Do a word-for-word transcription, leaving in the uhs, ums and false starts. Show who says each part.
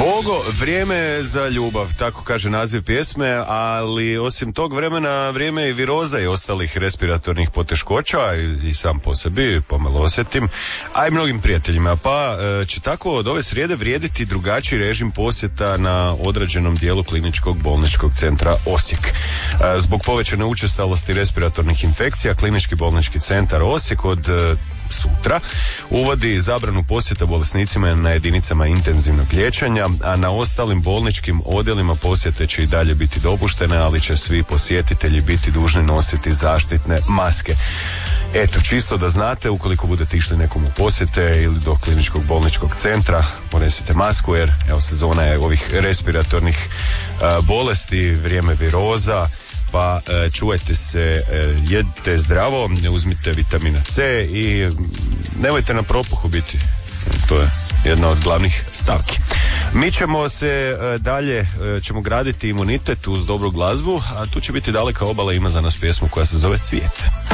Speaker 1: Bogo, vrijeme za ljubav, tako kaže naziv pjesme, ali osim tog vremena, vrijeme i viroza i ostalih respiratornih poteškoća i, i sam po sebi pomalo osjetim, a i mnogim prijateljima, pa e, će tako od ove srijede vrijediti drugačiji režim posjeta na određenom dijelu kliničkog bolničkog centra Osijek. E, zbog povećane učestalosti respiratornih infekcija, klinički bolnički centar Osijek od e, sutra uvodi zabranu posjeta bolesnicima na jedinicama intenzivnog liječenja, a na ostalim bolničkim odjelima posjete će i dalje biti dopuštene, ali će svi posjetitelji biti dužni nositi zaštitne maske. Eto, čisto da znate, ukoliko budete išli nekom u posjete ili do kliničkog bolničkog centra, ponesite masku, jer evo, sezona je ovih respiratornih uh, bolesti, vrijeme viroza, pa e, čuvajte se, e, jedite zdravo, uzmite vitamina C i nemojte na propuhu biti. To je jedna od glavnih stavki. Mi ćemo se e, dalje, e, ćemo graditi imunitet uz dobru glazbu, a tu će biti Daleka obala, ima za nas pjesmu koja se zove Cvijet.